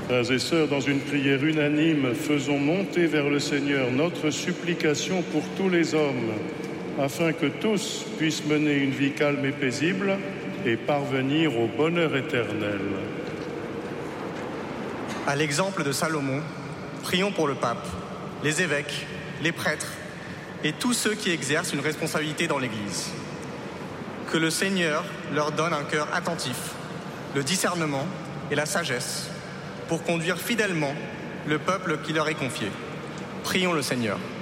Frères et sœurs, dans une prière unanime, faisons monter vers le Seigneur notre supplication pour tous les hommes, afin que tous puissent mener une vie calme et paisible et parvenir au bonheur éternel. À l'exemple de Salomon, prions pour le pape, les évêques, les prêtres et tous ceux qui exercent une responsabilité dans l'Église. Que le Seigneur leur donne un cœur attentif, le discernement et la sagesse pour conduire fidèlement le peuple qui leur est confié. Prions le Seigneur.